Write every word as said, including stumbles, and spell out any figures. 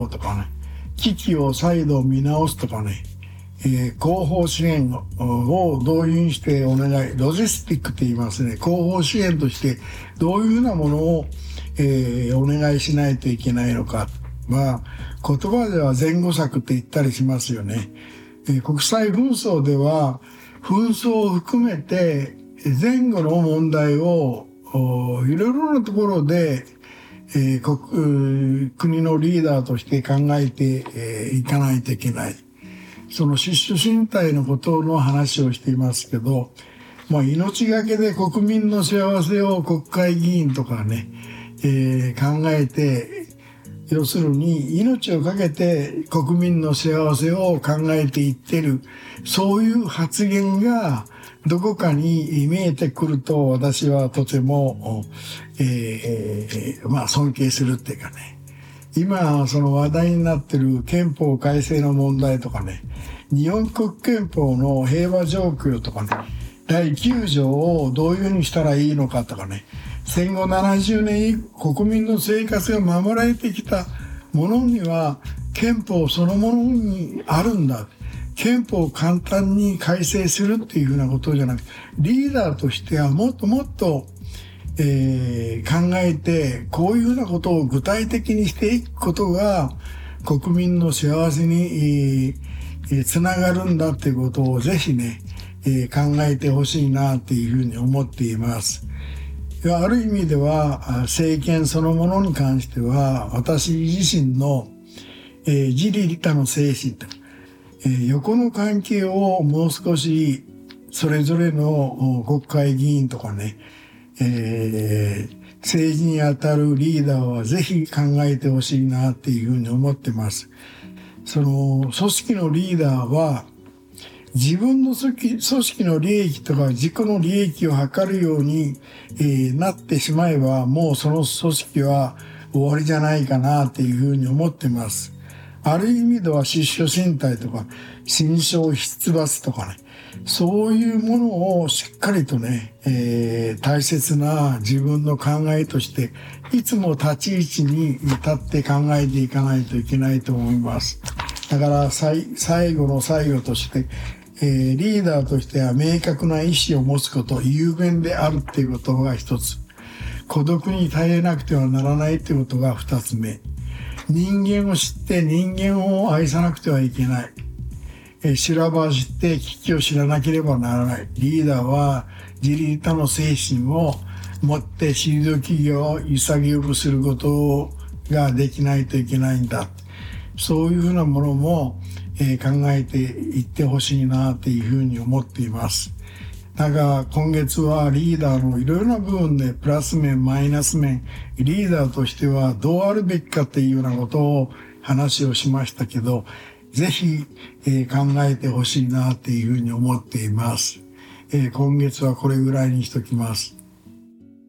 とかね、機器を再度見直すとかね、えー、後方支援を導入してお願い、ロジスティックって言いますね。後方支援としてどういうふうなものを、えー、お願いしないといけないのか。まあ、言葉では前後策って言ったりしますよね。えー、国際紛争では、紛争を含めて前後の問題をいろいろなところで、えー、国, 国のリーダーとして考えて、えー、いかないといけない。その出処進退のことの話をしていますけど、まあ、命がけで国民の幸せを国会議員とかね、えー、考えて、要するに命をかけて国民の幸せを考えていってる、そういう発言がどこかに見えてくると私はとても、えー、まあ尊敬するっていうかね。今その話題になってる憲法改正の問題とかね、日本国憲法の平和状況とかね、だいきゅう条をどういうふうにしたらいいのかとかね、戦後ななじゅうねん以降国民の生活が守られてきたものには憲法そのものにあるんだ。憲法を簡単に改正するっていうふうなことじゃなくて、リーダーとしてはもっともっとえー、考えて、こういうふうなことを具体的にしていくことが国民の幸せに、えー、つながるんだっていうことをぜひね、えー、考えてほしいなっていうふうに思っています。ある意味では政権そのものに関しては私自身の、えー、自利利他の精神と、えー、横の関係をもう少しそれぞれの国会議員とかね、えー、政治に当たるリーダーはぜひ考えてほしいなっていうふうに思ってます。その組織のリーダーは自分の組織の利益とか自己の利益を図るように、えー、なってしまえばもうその組織は終わりじゃないかなっていうふうに思ってます。ある意味では出処進退とか心象出罰とかね、そういうものをしっかりとね、えー、大切な自分の考えとしていつも立ち位置に立って考えていかないといけないと思います。だから最後の最後として、えー、リーダーとしては明確な意思を持つこと、雄弁であるっていうことが一つ、孤独に耐えなくてはならないっていうことが二つ目、人間を知って人間を愛さなくてはいけない。え修羅場を知って危機を知らなければならない。リーダーは自利利他の精神を持って退企業を潔くすることができないといけないんだ。そういうふうなものも、えー、考えていってほしいなっていうふうに思っています。だが今月はリーダーのいろいろな部分でプラス面マイナス面、リーダーとしてはどうあるべきかっていうようなことを話をしましたけど、ぜひ、えー、考えてほしいなっていうふうに思っています。えー、今月はこれぐらいにしときます。